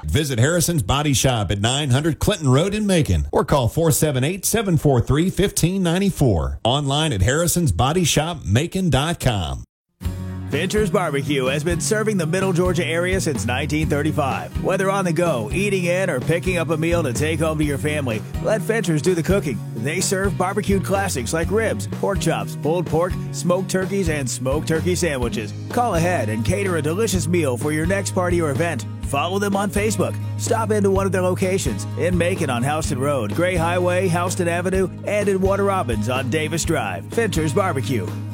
Visit Harrison's Body Shop at 900 Clinton Road in Macon or call 478-743-1594. Online at harrisonsbodyshopmacon.com. Fincher's Barbecue has been serving the Middle Georgia area since 1935. Whether on the go, eating in, or picking up a meal to take home to your family, let Fincher's do the cooking. They serve barbecued classics like ribs, pork chops, pulled pork, smoked turkeys, and smoked turkey sandwiches. Call ahead and cater a delicious meal for your next party or event. Follow them on Facebook. Stop into one of their locations in Macon on Houston Road, Gray Highway, Houston Avenue, and in Warner Robins on Davis Drive. Fincher's Barbecue.